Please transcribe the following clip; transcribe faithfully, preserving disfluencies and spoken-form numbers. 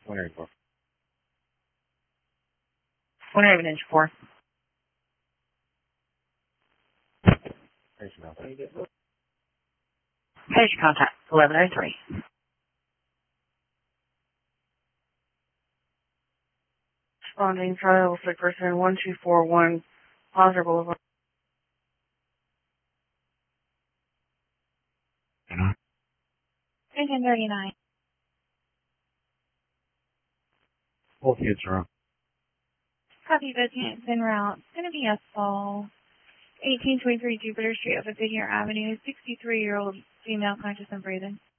one eighty-four. one eighty inch four. Patient out there. Patient contact, eleven oh three. Responding, Charlie level six person, one two four one, Plaza Boulevard. ten thirty-nine. Both kids are up. Copy, both units en route. It's going to be a fall. eighteen twenty-three Jupiter Street, up at Goodyear Avenue. sixty-three-year-old female, conscious and breathing.